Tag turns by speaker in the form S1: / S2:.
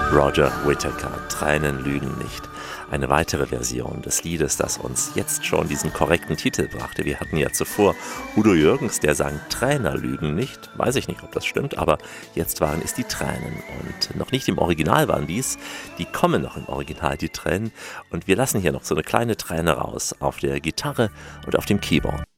S1: Roger Whittaker, Tränen lügen nicht. Eine weitere Version des Liedes, das uns jetzt schon diesen korrekten Titel brachte. Wir hatten ja zuvor Udo Jürgens, der sang Trainer lügen nicht. Weiß ich nicht, ob das stimmt, aber jetzt waren es die Tränen. Und noch nicht im Original waren dies. Die kommen noch im Original, die Tränen. Und wir lassen hier noch so eine kleine Träne raus auf der Gitarre und auf dem Keyboard.